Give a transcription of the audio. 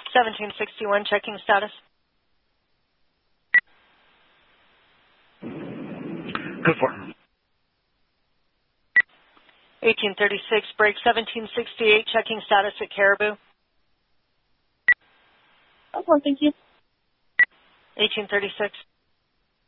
1761, checking status. Good for him. 1836, break 1768, checking status at Caribou. Oh, well, thank you. 1836.